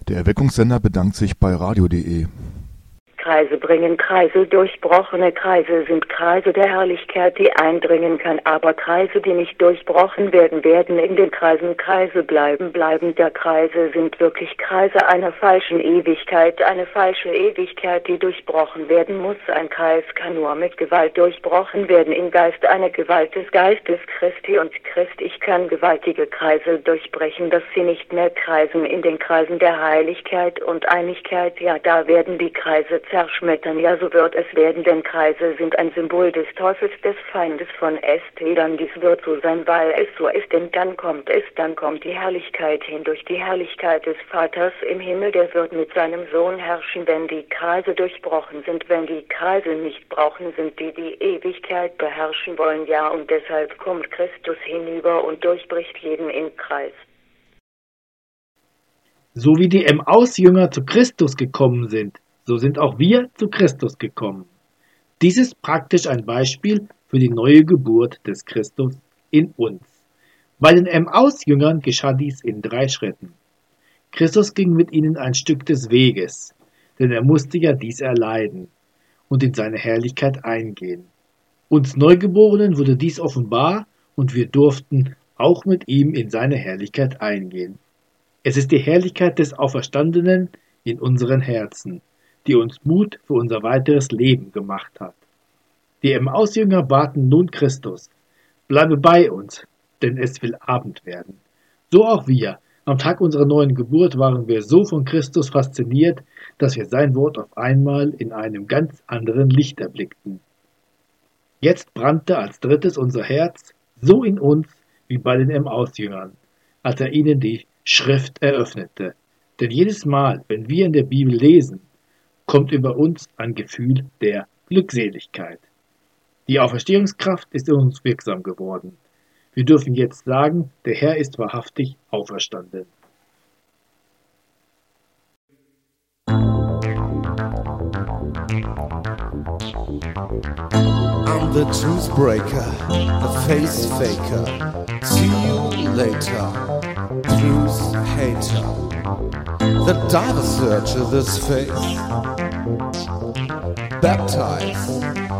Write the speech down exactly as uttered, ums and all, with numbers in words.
Der Erweckungssender bedankt sich bei radio punkt de. Kreise bringen Kreise, durchbrochene Kreise sind Kreise der Herrlichkeit, die eindringen kann, aber Kreise, die nicht durchbrochen werden, werden in den Kreisen Kreise bleiben. Bleibender Kreise sind wirklich Kreise einer falschen Ewigkeit, eine falsche Ewigkeit, die durchbrochen werden muss. Ein Kreis kann nur mit Gewalt durchbrochen werden, im Geist eine Gewalt des Geistes Christi und Christ. Ich kann gewaltige Kreise durchbrechen, dass sie nicht mehr kreisen in den Kreisen der Heiligkeit und Einigkeit. Ja, da werden die Kreise zerschmettern, ja, so wird es werden, denn Kreise sind ein Symbol des Teufels, des Feindes von Ästedern. Dies wird so sein, weil es so ist, denn dann kommt es, dann kommt die Herrlichkeit hindurch, die Herrlichkeit des Vaters im Himmel, der wird mit seinem Sohn herrschen, wenn die Kreise durchbrochen sind, wenn die Kreise nicht brauchen, sind die, die Ewigkeit beherrschen wollen, ja, und deshalb kommt Christus hinüber und durchbricht jeden im Kreis. So wie die Emmaus-Jünger zu Christus gekommen sind, so sind auch wir zu Christus gekommen. Dies ist praktisch ein Beispiel für die neue Geburt des Christus in uns. Bei den Emmaus-Jüngern geschah dies in drei Schritten. Christus ging mit ihnen ein Stück des Weges, denn er musste ja dies erleiden und in seine Herrlichkeit eingehen. Uns Neugeborenen wurde dies offenbar und wir durften auch mit ihm in seine Herrlichkeit eingehen. Es ist die Herrlichkeit des Auferstandenen in unseren Herzen, die uns Mut für unser weiteres Leben gemacht hat. Die Emmaus-Jünger baten nun Christus: Bleibe bei uns, denn es will Abend werden. So auch wir. Am Tag unserer neuen Geburt waren wir so von Christus fasziniert, dass wir sein Wort auf einmal in einem ganz anderen Licht erblickten. Jetzt brannte als drittes unser Herz so in uns wie bei den Emmaus-Jüngern, als er ihnen die Schrift eröffnete. Denn jedes Mal, wenn wir in der Bibel lesen, kommt über uns ein Gefühl der Glückseligkeit. Die Auferstehungskraft ist in uns wirksam geworden. Wir dürfen jetzt sagen, der Herr ist wahrhaftig auferstanden. I'm the truth breaker, the face faker. See you later, truth hater. The diver searcher this faith, baptized